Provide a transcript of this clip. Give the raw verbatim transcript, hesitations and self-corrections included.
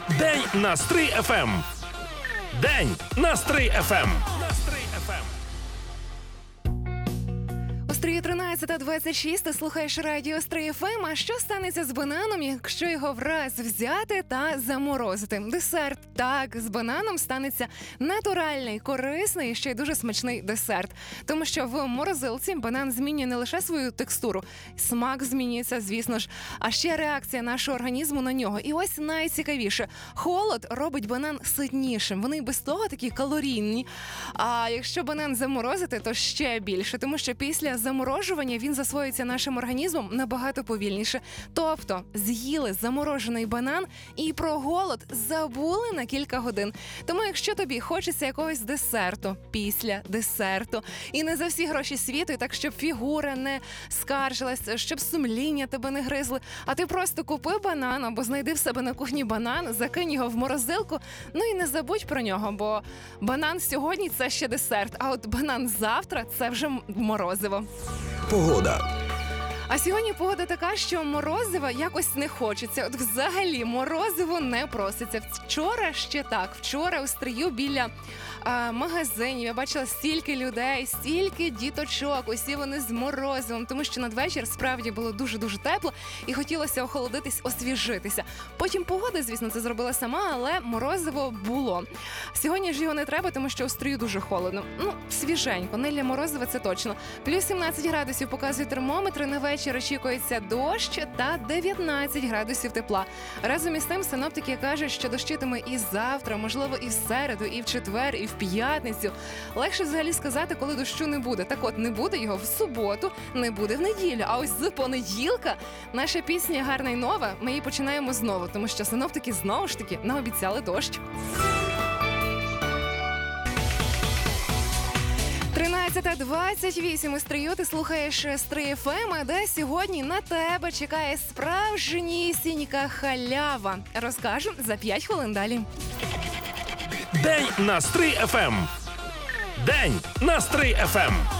День на Стрий еф ем. День на Стрий еф ем. Стрій тринадцята двадцять шість, ти слухаєш радіо Стрий еф ем. А що станеться з бананом, якщо його враз взяти та заморозити? Десерт, так, з бананом станеться натуральний, корисний і ще й дуже смачний десерт. Тому що в морозилці банан змінює не лише свою текстуру, смак змінюється, звісно ж, а ще реакція нашого організму на нього. І ось найцікавіше. Холод робить банан ситнішим. Вони без того такі калорійні. А якщо банан заморозити, то ще більше, тому що після заморожування він засвоюється нашим організмом набагато повільніше. Тобто з'їли заморожений банан і про голод забули на кілька годин. Тому якщо тобі хочеться якогось десерту після десерту, і не за всі гроші світу, і так, щоб фігура не скаржилась, щоб сумління тебе не гризли, а ти просто купи банан або знайди в себе на кухні банан, закинь його в морозилку, ну і не забудь про нього, бо банан сьогодні – це ще десерт, а от банан завтра – це вже морозиво. Погода. А сьогодні погода така, що морозива якось не хочеться. От взагалі морозиво не проситься. Вчора ще так. Вчора у Стрию біля а, магазинів я бачила стільки людей, стільки діточок. Усі вони з морозивом, тому що надвечір справді було дуже-дуже тепло і хотілося охолодитись, освіжитися. Потім погода, звісно, це зробила сама, але морозиво було. Сьогодні ж його не треба, тому що у Стрию дуже холодно. Ну, свіженько, не для морозива це точно. Плюс сімнадцять градусів показують термометри, на вечір очікується дощ та дев'ятнадцять градусів тепла. Разом із тим синоптики кажуть, що дощитиме і завтра, можливо, і в середу, і в четвер, і в п'ятницю. Легше взагалі сказати, коли дощу не буде. Так от, не буде його в суботу, не буде в неділю. А ось з понеділка наша пісня гарна й нова, ми її починаємо знову, тому що синоптики знову ж таки наобіцяли дощ. тринадцята двадцять вісім у Стрию, ти слухаєш Стрий еф ем, де сьогодні на тебе чекає справжнісінька халява. Розкажу за п'ять хвилин далі. День на Стрий еф ем. День на Стрий еф ем.